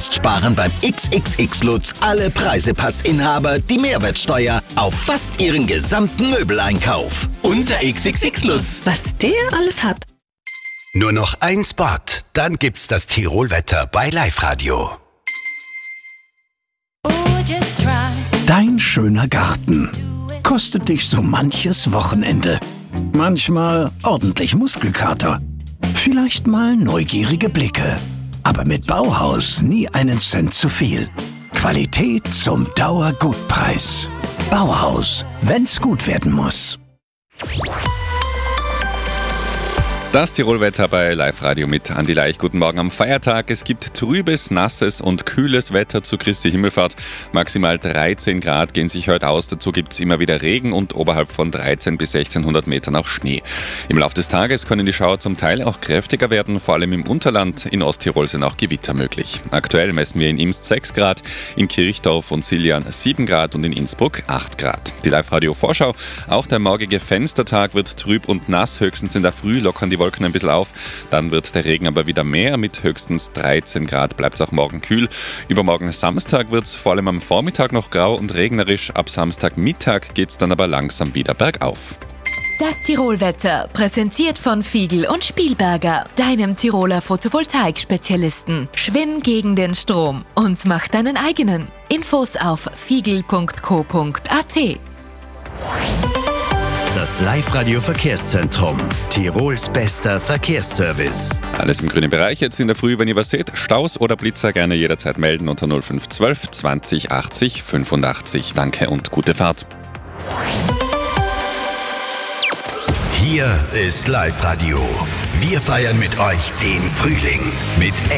Jetzt sparen beim XXX-Lutz alle Preisepassinhaber die Mehrwertsteuer auf fast ihren gesamten Möbeleinkauf. Unser XXX-Lutz. Was der alles hat. Nur noch ein Spot, dann gibt's das Tirolwetter bei Live-Radio. Dein schöner Garten kostet dich so manches Wochenende. Manchmal ordentlich Muskelkater. Vielleicht mal neugierige Blicke. Aber mit Bauhaus nie einen Cent zu viel. Qualität zum Dauergutpreis. Bauhaus, wenn's gut werden muss. Das Tirolwetter bei Live-Radio mit Andi Leich. Guten Morgen am Feiertag. Es gibt trübes, nasses und kühles Wetter zu Christi Himmelfahrt. Maximal 13 Grad gehen sich heute aus. Dazu gibt es immer wieder Regen und oberhalb von 13 bis 1600 Metern auch Schnee. Im Laufe des Tages können die Schauer zum Teil auch kräftiger werden. Vor allem im Unterland. In Osttirol sind auch Gewitter möglich. Aktuell messen wir in Imst 6 Grad, in Kirchdorf und Siljan 7 Grad und in Innsbruck 8 Grad. Die Live-Radio-Vorschau. Auch der morgige Fenstertag wird trüb und nass. Höchstens in der Früh lockern die Wolken ein bisschen auf. Dann wird der Regen aber wieder mehr. Mit höchstens 13 Grad bleibt es auch morgen kühl. Übermorgen Samstag wird es vor allem am Vormittag noch grau und regnerisch. Ab Samstagmittag geht es dann aber langsam wieder bergauf. Das Tirolwetter, präsentiert von Fiegl und Spielberger, deinem Tiroler Photovoltaik-Spezialisten. Schwimm gegen den Strom und mach deinen eigenen. Infos auf fiegl.co.at. Das Live-Radio-Verkehrszentrum. Tirols bester Verkehrsservice. Alles im grünen Bereich. Jetzt in der Früh, wenn ihr was seht, Staus oder Blitzer, gerne jederzeit melden unter 0512 20 80 85. Danke und gute Fahrt. Hier ist Live-Radio. Wir feiern mit euch den Frühling mit